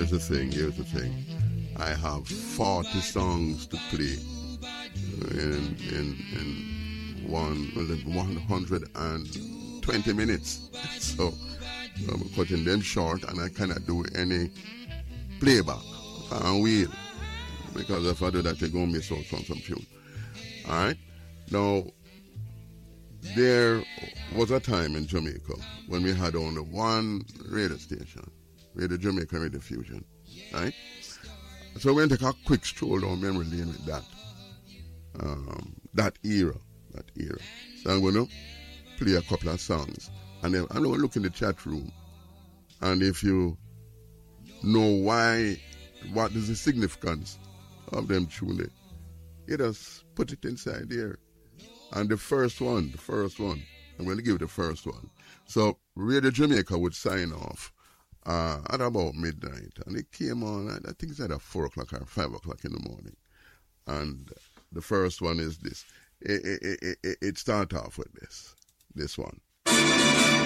here's the thing. I have 40 songs to play in 120 minutes. So I'm cutting them short, and I cannot do any playback and wheel, because if I do that, you're going to miss out on some tune. Alright? Now, there was a time in Jamaica when we had only one radio station, Radio Jamaica, Radio Fusion. Right? So we're going to take a quick stroll down memory lane with that. That era. So I'm going to play a couple of songs. And then I'm going to look in the chat room. And if you know what is the significance of them tuning, you just put it inside there. And the first one, I'm going to give you the first one. So Radio Jamaica would sign off at about midnight. And it came on, I think it's either 4 o'clock or 5 o'clock in the morning. And the first one is this. It starts off with this one.